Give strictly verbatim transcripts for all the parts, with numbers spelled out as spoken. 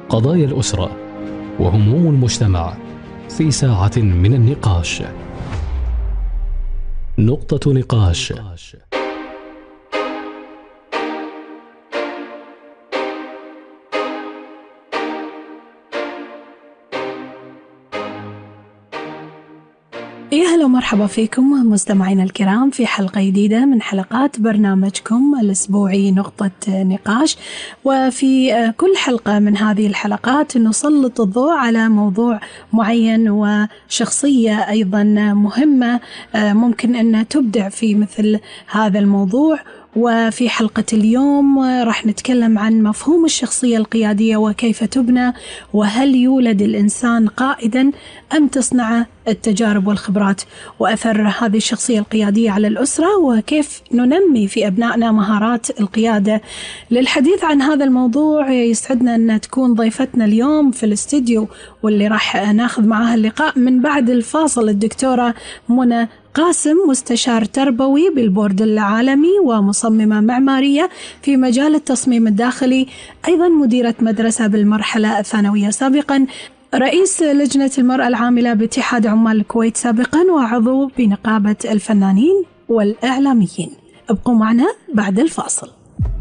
قضايا الأسرة وهموم المجتمع في ساعة من النقاش. نقطة نقاش. يا هلا ومرحبا فيكم مستمعينا الكرام في حلقة جديدة من حلقات برنامجكم الأسبوعي نقطة نقاش. وفي كل حلقة من هذه الحلقات نسلط الضوء على موضوع معين وشخصية أيضا مهمة ممكن أن تبدع في مثل هذا الموضوع. وفي حلقة اليوم راح نتكلم عن مفهوم الشخصية القيادية وكيف تبنى، وهل يولد الإنسان قائدا أم تصنع التجارب والخبرات، وأثر هذه الشخصية القيادية على الأسرة، وكيف ننمي في أبنائنا مهارات القيادة. للحديث عن هذا الموضوع يسعدنا أن تكون ضيفتنا اليوم في الاستديو، واللي راح ناخذ معها اللقاء من بعد الفاصل الدكتورة منى قاسم، مستشار تربوي بالبورد العالمي ومصممة معمارية في مجال التصميم الداخلي، أيضا مديرة مدرسة بالمرحلة الثانوية سابقا، رئيس لجنة المرأة العاملة باتحاد عمال الكويت سابقا، وعضو بنقابة الفنانين والإعلاميين. ابقوا معنا بعد الفاصل.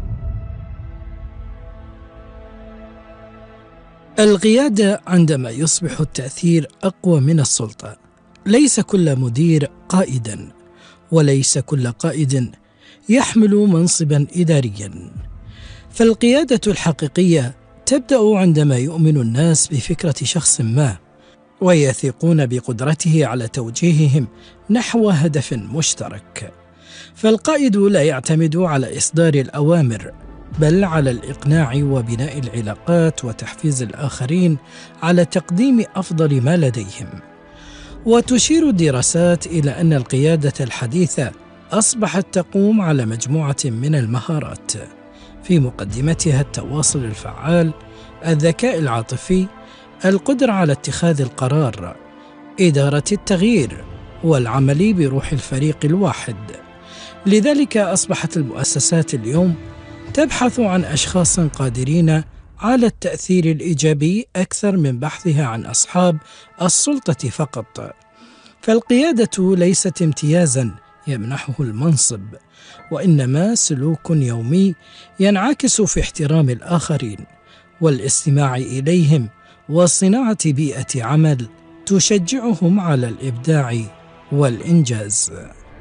القيادة عندما يصبح التأثير أقوى من السلطة. ليس كل مدير قائدا، وليس كل قائد يحمل منصبا إداريا. فالقيادة الحقيقية تبدأ عندما يؤمن الناس بفكرة شخص ما، ويثقون بقدرته على توجيههم نحو هدف مشترك. فالقائد لا يعتمد على إصدار الأوامر، بل على الإقناع وبناء العلاقات وتحفيز الآخرين على تقديم أفضل ما لديهم. وتشير الدراسات إلى أن القيادة الحديثة أصبحت تقوم على مجموعة من المهارات، في مقدمتها التواصل الفعال، الذكاء العاطفي، القدرة على اتخاذ القرار، إدارة التغيير، والعمل بروح الفريق الواحد. لذلك أصبحت المؤسسات اليوم تبحث عن أشخاص قادرين على التأثير الإيجابي أكثر من بحثها عن أصحاب السلطة فقط. فالقيادة ليست امتيازا يمنحه المنصب، وإنما سلوك يومي ينعكس في احترام الآخرين والاستماع إليهم وصناعة بيئة عمل تشجعهم على الإبداع والإنجاز.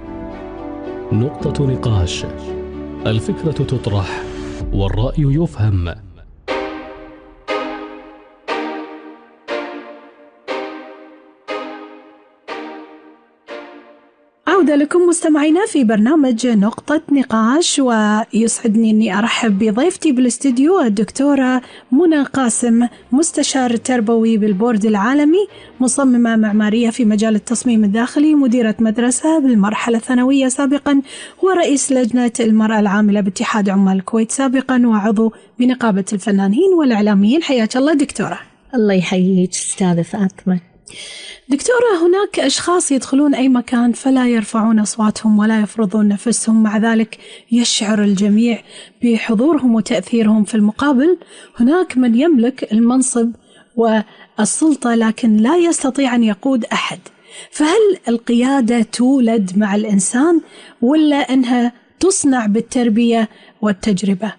نقطة نقاش. الفكرة تطرح والرأي يفهم. عودة لكم مستمعينا في برنامج نقطة نقاش، ويسعدني أني أرحب بضيفتي بالاستديو الدكتورة منى قاسم، مستشار تربوي بالبورد العالمي، مصممة معمارية في مجال التصميم الداخلي، مديرة مدرسة بالمرحلة الثانوية سابقا، ورئيس لجنة المرأة العاملة باتحاد عمال الكويت سابقا، وعضو بنقابة الفنانين والإعلاميين. حياك الله دكتورة. الله يحييك أستاذة فاطمة. دكتورة، هناك أشخاص يدخلون أي مكان فلا يرفعون أصواتهم ولا يفرضون نفسهم، مع ذلك يشعر الجميع بحضورهم وتأثيرهم. في المقابل هناك من يملك المنصب والسلطة لكن لا يستطيع أن يقود أحد. فهل القيادة تولد مع الإنسان ولا أنها تصنع بالتربية والتجربة؟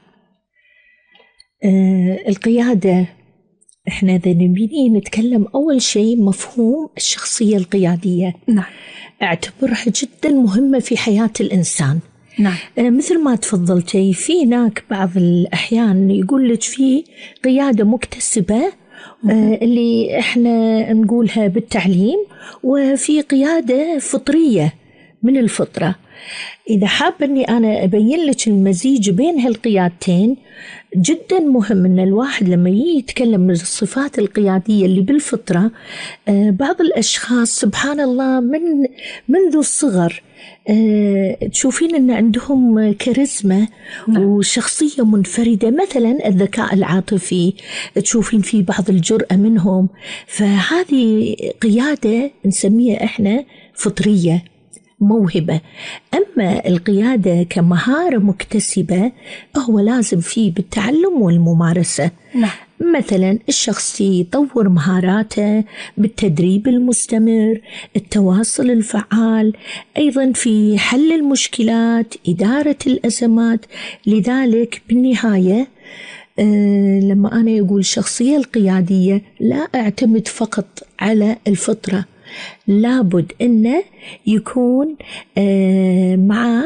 آه القيادة، احنا إذا نبي نتكلم أول شيء مفهوم الشخصية القيادية. نعم. اعتبرها جدا مهمة في حياة الإنسان. نعم. اه مثل ما تفضلتي، في هناك بعض الأحيان يقول لك في قيادة مكتسبة اه اللي احنا نقولها بالتعليم، وفي قيادة فطرية من الفطرة. إذا حاب أني أنا أبين لك المزيج بين هالقيادتين، جدا مهم أن الواحد لما يتكلم من الصفات القيادية اللي بالفطرة، بعض الأشخاص سبحان الله من منذ الصغر تشوفين أن عندهم كاريزما وشخصية منفردة، مثلا الذكاء العاطفي تشوفين في بعض الجرأة منهم. فهذه قيادة نسميها إحنا فطرية، موهبة. أما القيادة كمهارة مكتسبة هو لازم فيه بالتعلم والممارسة. نعم. مثلا الشخص يطور مهاراته بالتدريب المستمر، التواصل الفعال، أيضا في حل المشكلات، إدارة الأزمات. لذلك بالنهاية أه لما أنا أقول الشخصية القيادية لا أعتمد فقط على الفطرة، لابد أنه يكون أه مع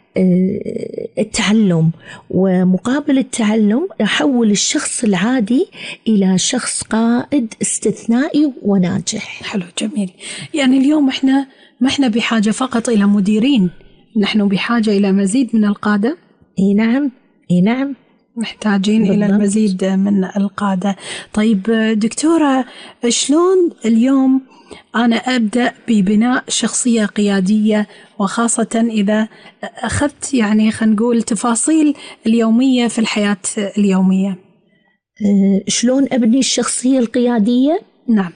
التعلم، ومقابل التعلم أحول الشخص العادي إلى شخص قائد استثنائي وناجح. حلو، جميل. يعني اليوم إحنا ما إحنا بحاجة فقط إلى مديرين، نحن بحاجة إلى مزيد من القادة. إيه نعم، إيه نعم، محتاجين بالضبط. إلى المزيد من القادة. طيب دكتورة، شلون اليوم أنا أبدأ ببناء شخصية قيادية، وخاصة إذا أخذت يعني خلينا نقول تفاصيل اليومية في الحياة اليومية؟ أه شلون أبني الشخصية القيادية؟ نعم،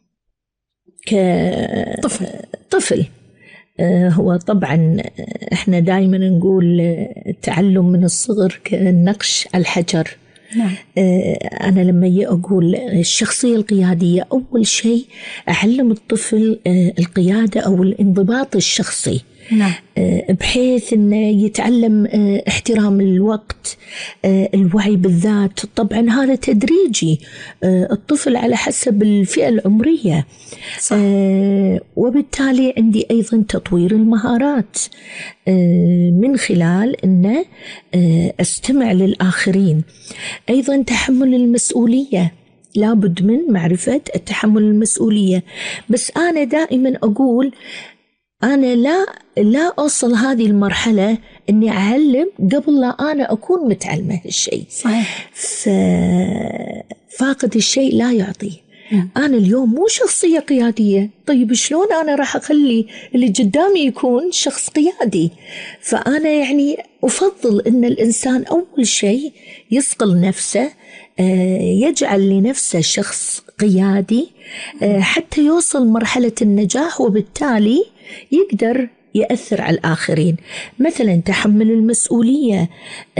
كطفل طفل أه هو طبعا إحنا دائما نقول التعلم من الصغر كالنقش على الحجر. نعم. أنا لما أقول الشخصية القيادية، أول شيء أعلم الطفل القيادة أو الانضباط الشخصي. نعم. بحيث أنه يتعلم احترام الوقت، الوعي بالذات. طبعا هذا تدريجي، الطفل على حسب الفئة العمرية. صح. وبالتالي عندي أيضا تطوير المهارات من خلال أن أستمع للآخرين. أيضا تحمل المسؤولية، لابد من معرفة التحمل المسؤولية. بس أنا دائما أقول أنا لا لا أوصل هذه المرحلة إني أعلم قبل لا أنا أكون متعلمة هالشيء. صحيح. ففاقد الشيء لا يعطيه. أنا اليوم مو شخصية قيادية، طيب شلون أنا راح أخلي اللي قدامي يكون شخص قيادي؟ فأنا يعني أفضل إن الإنسان أول شيء يصقل نفسه، يجعل لنفسه شخص قيادي حتى يوصل مرحلة النجاح، وبالتالي يقدر يأثر على الآخرين. مثلا تحمل المسؤولية،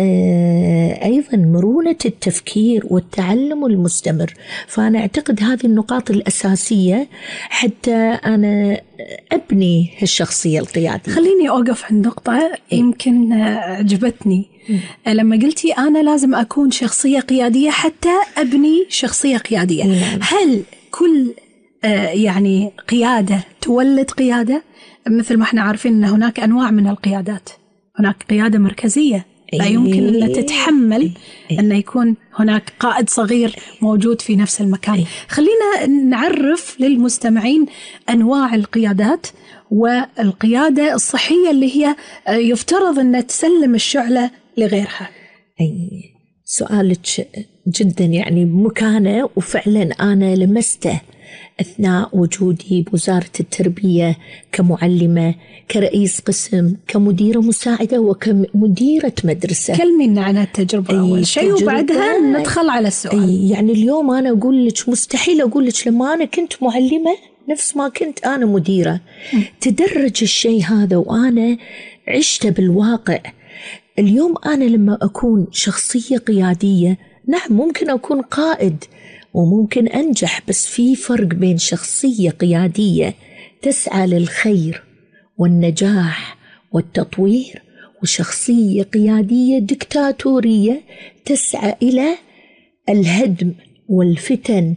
أيضا مرونة التفكير والتعلم المستمر. فأنا أعتقد هذه النقاط الأساسية حتى أنا أبني هالشخصية القيادية. خليني أوقف عند نقطة يمكن عجبتني لما قلتي أنا لازم أكون شخصية قيادية حتى أبني شخصية قيادية. نعم. هل كل يعني قيادة تولد قيادة؟ مثل ما احنا عارفين أن هناك أنواع من القيادات، هناك قيادة مركزية لا يمكن أن تتحمل أن يكون هناك قائد صغير موجود في نفس المكان. خلينا نعرف للمستمعين أنواع القيادات والقيادة الصحية اللي هي يفترض أن تسلم الشعلة لغيرها. أي سؤالك جدا يعني بمكانه، وفعلا أنا لمسته أثناء وجودي بوزارة التربية كمعلمة، كرئيس قسم، كمديرة مساعدة، وكمديرة مدرسة. كلمينا عن التجربة أول شيء وبعدها ندخل على السؤال. أي يعني اليوم أنا أقول لك مستحيل أقول لك لما أنا كنت معلمة نفس ما كنت أنا مديرة. م. تدرج الشيء هذا وأنا عشته بالواقع. اليوم أنا لما أكون شخصية قيادية، نعم ممكن أكون قائد وممكن أنجح، بس في فرق بين شخصية قيادية تسعى للخير والنجاح والتطوير، وشخصية قيادية دكتاتورية تسعى إلى الهدم والفتن،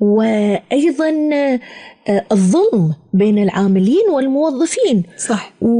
وأيضا الظلم بين العاملين والموظفين. صح.